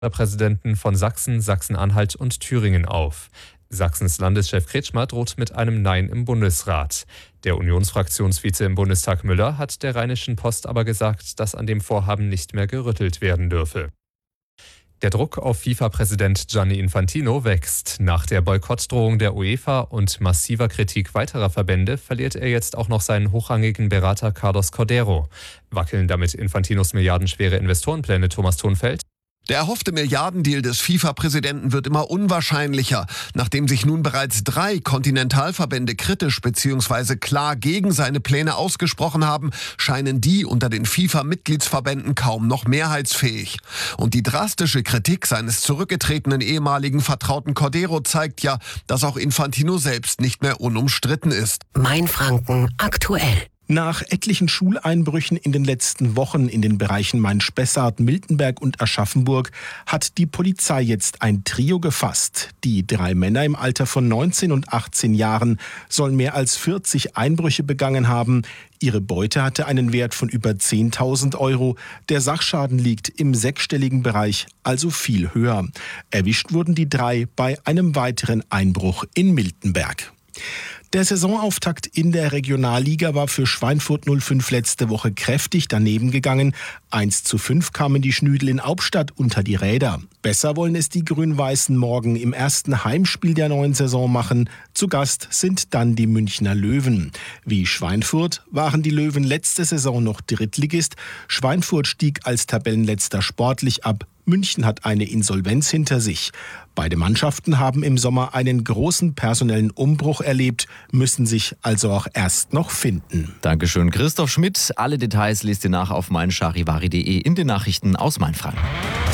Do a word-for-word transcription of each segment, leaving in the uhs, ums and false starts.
Präsidenten von Sachsen, Sachsen-Anhalt und Thüringen auf. Sachsens Landeschef Kretschmer droht mit einem Nein im Bundesrat. Der Unionsfraktionsvize im Bundestag Müller hat der Rheinischen Post aber gesagt, dass an dem Vorhaben nicht mehr gerüttelt werden dürfe. Der Druck auf FIFA-Präsident Gianni Infantino wächst. Nach der Boykottdrohung der UEFA und massiver Kritik weiterer Verbände verliert er jetzt auch noch seinen hochrangigen Berater Carlos Cordeiro. Wackeln damit Infantinos milliardenschwere Investorenpläne, Thomas Thonfeld? Der erhoffte Milliardendeal des FIFA-Präsidenten wird immer unwahrscheinlicher. Nachdem sich nun bereits drei Kontinentalverbände kritisch bzw. klar gegen seine Pläne ausgesprochen haben, scheinen die unter den FIFA-Mitgliedsverbänden kaum noch mehrheitsfähig. Und die drastische Kritik seines zurückgetretenen ehemaligen Vertrauten Cordeiro zeigt ja, dass auch Infantino selbst nicht mehr unumstritten ist. Mainfranken aktuell. Nach etlichen Schuleinbrüchen in den letzten Wochen in den Bereichen Main-Spessart, Miltenberg und Aschaffenburg hat die Polizei jetzt ein Trio gefasst. Die drei Männer im Alter von neunzehn und achtzehn Jahren sollen mehr als vierzig Einbrüche begangen haben. Ihre Beute hatte einen Wert von über zehntausend Euro. Der Sachschaden liegt im sechsstelligen Bereich, also viel höher. Erwischt wurden die drei bei einem weiteren Einbruch in Miltenberg. Der Saisonauftakt in der Regionalliga war für Schweinfurt null fünf letzte Woche kräftig daneben gegangen. eins zu fünf kamen die Schnüdel in Hauptstadt unter die Räder. Besser wollen es die Grün-Weißen morgen im ersten Heimspiel der neuen Saison machen. Zu Gast sind dann die Münchner Löwen. Wie Schweinfurt waren die Löwen letzte Saison noch Drittligist. Schweinfurt stieg als Tabellenletzter sportlich ab. München hat eine Insolvenz hinter sich. Beide Mannschaften haben im Sommer einen großen personellen Umbruch erlebt, müssen sich also auch erst noch finden. Dankeschön, Christoph Schmidt. Alle Details lest ihr nach auf meincharivari punkt de in den Nachrichten aus Mainfranken.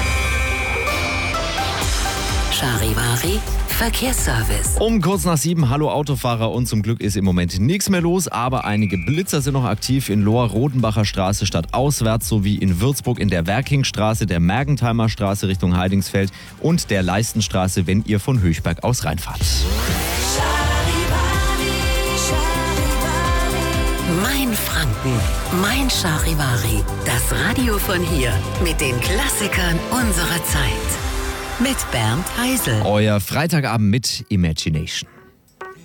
Charivari Verkehrsservice. Um kurz nach sieben, hallo Autofahrer, und zum Glück ist im Moment nichts mehr los, aber einige Blitzer sind noch aktiv in Lohr-Rodenbacher Straße stadtauswärts sowie in Würzburg in der Werkingstraße, der Mergentheimer Straße Richtung Heidingsfeld und der Leistenstraße, wenn ihr von Höchberg aus reinfahrt. Mainfranken, Mein Charivari, das Radio von hier mit den Klassikern unserer Zeit. Mit Bernd Heisel. Euer Freitagabend mit Imagination.